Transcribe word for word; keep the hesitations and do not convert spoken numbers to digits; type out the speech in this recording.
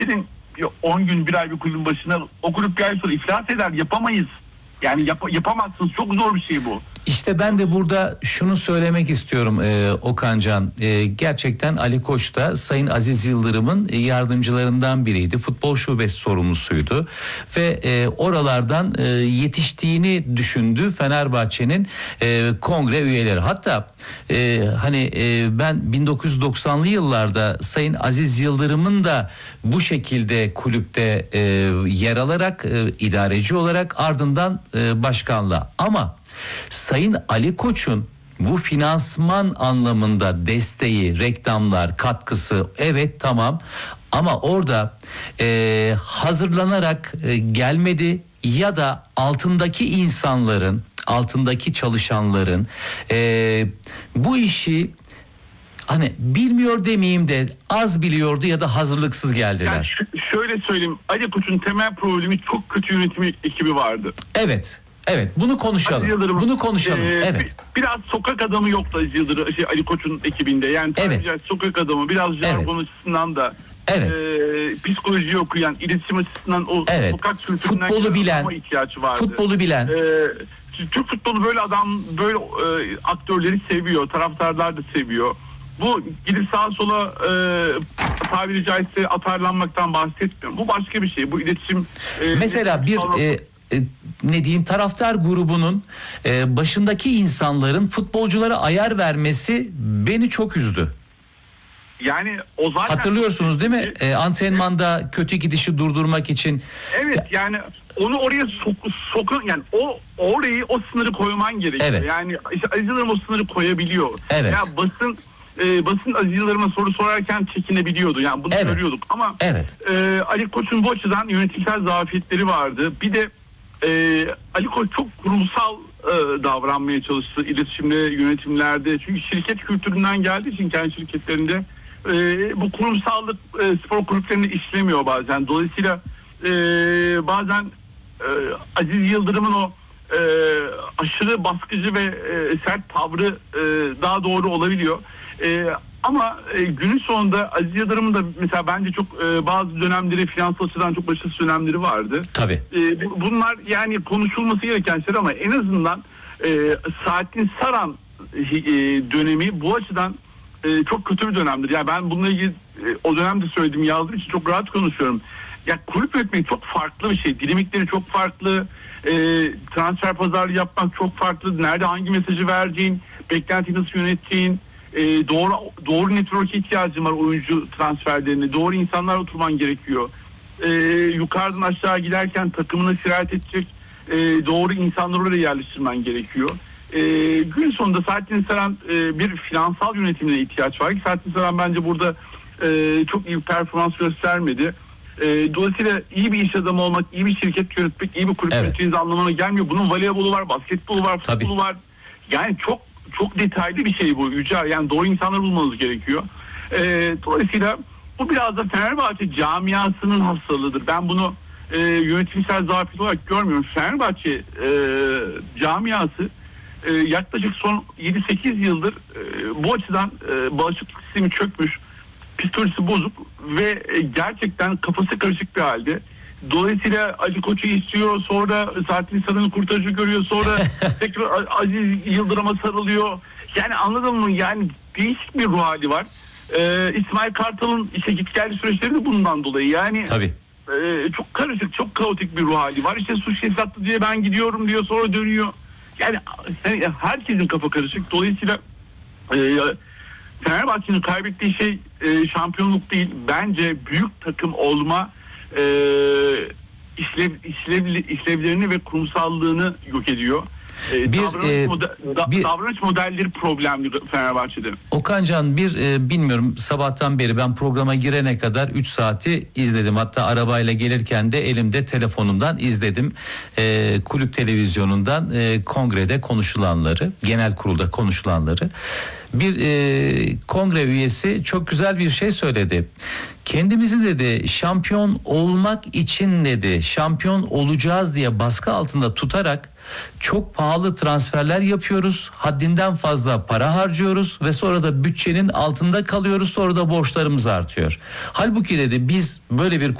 Gidin on gün bir ay bir kulübün başına, o kulüp bir ay sonra iflas eder, yapamayız. Yani yap, yapamazsınız, çok zor bir şey bu. İşte ben de burada şunu söylemek istiyorum e, Okancan. E, gerçekten Ali Koç da Sayın Aziz Yıldırım'ın yardımcılarından biriydi. Futbol şubesi sorumlusuydu. Ve e, oralardan e, yetiştiğini düşündü Fenerbahçe'nin e, kongre üyeleri. Hatta e, hani e, ben bin dokuz yüz doksanlı yıllarda Sayın Aziz Yıldırım'ın da bu şekilde kulüpte e, yer alarak e, idareci olarak ardından e, başkanlığa, ama Sayın Ali Koç'un bu finansman anlamında desteği, reklamlar, katkısı, evet tamam, ama orada e, hazırlanarak e, gelmedi ya da altındaki insanların, altındaki çalışanların e, bu işi hani bilmiyor demeyeyim de az biliyordu ya da hazırlıksız geldiler. Yani ş- şöyle söyleyeyim, Ali Koç'un temel problemi çok kötü yönetim ekibi vardı. Evet. Evet, bunu konuşalım. Bunu konuşalım. E, evet. Biraz sokak adamı yoktu Aziz Yıldırım, şey, Ali Koç'un ekibinde. Yani evet. biraz sokak adamı, biraz jargon evet. açısından da, evet. E, psikoloji okuyan, iletişim açısından o evet. sokak kültüründen futbolu bilen, ihtiyaç vardı. Futbolu bilen. E, Türk futbolu böyle adam, böyle e, aktörleri seviyor, taraftarlar da seviyor. Bu gidip sağa sola e, tabiri caizse atarlanmaktan bahsetmiyorum. Bu başka bir şey. Bu iletişim... E, Mesela bir... E, ne diyeyim, taraftar grubunun e, başındaki insanların futbolculara ayar vermesi beni çok üzdü. Yani o zaten... Hatırlıyorsunuz değil mi? E, antrenmanda kötü gidişi durdurmak için. Evet, yani onu oraya sok, sokun, yani o orayı, o sınırı koyman gerekiyor. Evet. Yani işte Aziz Yıldırım o sınırı koyabiliyor. Evet. Ya basın e, basın Aziz Yıldırım'a soru sorarken çekinebiliyordu. Yani bunu evet. görüyorduk. Ama evet. e, Ali Koç'un bu açıdan yönetimsel zafiyetleri vardı. Bir de e, Ali Koç çok kurumsal e, davranmaya çalıştı iletişimde, yönetimlerde. Çünkü şirket kültüründen geldiği için kendi şirketlerinde e, bu kurumsallık e, spor kulüplerinde işlemiyor bazen. Dolayısıyla e, bazen e, Aziz Yıldırım'ın o e, aşırı baskıcı ve e, sert tavrı e, daha doğru olabiliyor. E, ama e, günün sonunda Aziz Yıldırım'ın da mesela bence çok e, bazı dönemleri, finansal açıdan çok başarısız dönemleri vardı. Tabii. E, bunlar yani konuşulması gereken şeyler, ama en azından e, Saadettin Saran e, dönemi bu açıdan e, çok kötü bir dönemdir. Yani ben bununla ilgili e, o dönemde söylediğim, yazdığım için çok rahat konuşuyorum. Ya kulüp yönetmek çok farklı bir şey. Dinamikleri çok farklı. E, transfer pazarlığı yapmak çok farklı. Nerede hangi mesajı vereceğin, beklentiyi nasıl yöneteceğin, e, doğru doğru network'e ihtiyacın var oyuncu transferlerine. Doğru insanlar oturman gerekiyor. E, yukarıdan aşağı giderken takımına sirayet edecek e, doğru insanları oraya yerleştirmen gerekiyor. E, gün sonunda Saadettin Saran e, bir finansal yönetimine ihtiyaç var. Saadettin Saran bence burada e, çok iyi bir performans göstermedi. E, dolayısıyla iyi bir iş adamı olmak, iyi bir şirket yönetmek, iyi bir kulüp evet. yönettiğiniz anlamına gelmiyor. Bunun voleybolu var, basketbolu var, Tabii. futbolu var. Yani çok çok detaylı bir şey bu Yücel. Yani doğru insanları bulmanız gerekiyor. E, dolayısıyla bu biraz da Fenerbahçe camiasının hastalığıdır. Ben bunu e, yönetimsel zafiyet olarak görmüyorum. Fenerbahçe e, camiası e, yaklaşık son yedi sekiz yıldır e, bu açıdan e, bağışıklık sistemi çökmüş, psikolojisi bozuk ve e, gerçekten kafası karışık bir halde. Dolayısıyla Ali Koç'u istiyor, sonra Saadettin Saran'ı kurtarıcı görüyor, sonra tekrar Aziz Yıldırım'a sarılıyor. Yani anladın mı? Yani değişik bir ruh hali var. Ee, İsmail Kartal'ın işte git geldi süreçleri de bundan dolayı. Yani Tabii. E, çok karışık, çok kaotik bir ruh hali var. İşte suç hesattı diye ben gidiyorum diyor, sonra dönüyor. Yani, yani herkesin kafa karışık. Dolayısıyla e, Fenerbahçe'nin kaybettiği şey e, şampiyonluk değil. Bence büyük takım olma e, işlev, işlev, işlevlerini ve kurumsallığını yok ediyor. E, bir, davranış, e, mode- da, bir, davranış modelleri problemli Fenerbahçe'de. Okancan, bir e, bilmiyorum, sabahtan beri ben programa girene kadar üç saati izledim. Hatta arabayla gelirken de elimde telefonumdan izledim. E, kulüp televizyonundan e, kongrede konuşulanları, genel kurulda konuşulanları. bir e, kongre üyesi çok güzel bir şey söyledi. Kendimizi dedi şampiyon olmak için dedi şampiyon olacağız diye baskı altında tutarak çok pahalı transferler yapıyoruz. Haddinden fazla para harcıyoruz ve sonra da bütçenin altında kalıyoruz. Sonra da borçlarımız artıyor. Halbuki dedi biz böyle bir